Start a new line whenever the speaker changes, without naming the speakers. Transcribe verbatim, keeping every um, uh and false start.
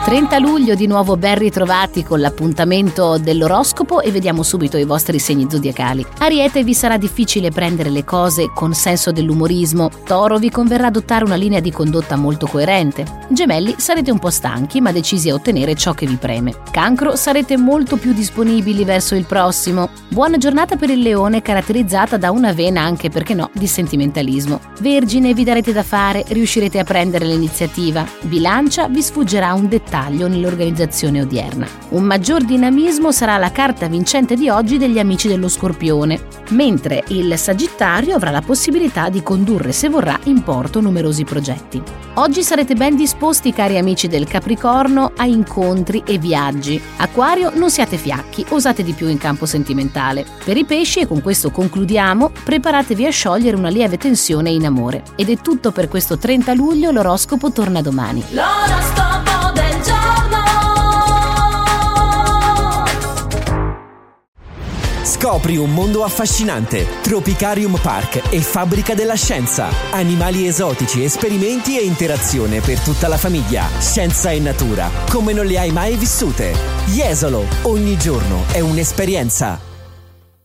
trenta luglio, di nuovo ben ritrovati con l'appuntamento dell'oroscopo e vediamo subito i vostri segni zodiacali. Ariete, vi sarà difficile prendere le cose con senso dell'umorismo. Toro, vi converrà adottare una linea di condotta molto coerente. Gemelli, sarete un po' stanchi ma decisi a ottenere ciò che vi preme. Cancro, sarete molto più disponibili verso il prossimo. Buona giornata per il Leone, caratterizzata da una vena, anche perché no, di sentimentalismo. Vergine, vi darete da fare, riuscirete a prendere l'iniziativa. Bilancia, vi sfuggerà un dettaglio nell'organizzazione odierna. Un maggior dinamismo sarà la carta vincente di oggi degli amici dello Scorpione, mentre il Sagittario avrà la possibilità di condurre, se vorrà, in porto numerosi progetti. Oggi sarete ben disposti, cari amici del Capricorno, a incontri e viaggi. Acquario, non siate fiacchi, osate di più in campo sentimentale. Per i Pesci, e con questo concludiamo, preparatevi a sciogliere una lieve tensione in amore. Ed è tutto per questo trenta luglio, l'oroscopo torna domani.
L'oroscopo del giorno.
Scopri un mondo affascinante. Tropicarium Park e Fabbrica della Scienza. Animali esotici, esperimenti e interazione per tutta la famiglia. Scienza e natura, come non le hai mai vissute. Jesolo, ogni giorno è un'esperienza.